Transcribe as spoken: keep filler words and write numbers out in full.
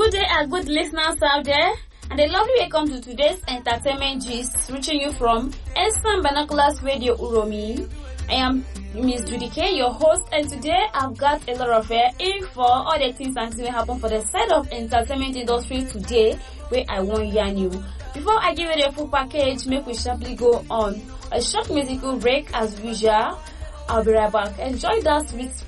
Good day and good listeners out there, and a lovely welcome to today's entertainment gist, reaching you from Eastern Binoculars Radio Uromi. I am Miss Judy K, your host, and today I've got a lot of uh, info, all the things that will happen for the side of entertainment industry today, where I want yarn you. Before I give you the full package, make we sharply go on a short musical break as usual. I'll be right back. Enjoy that sweet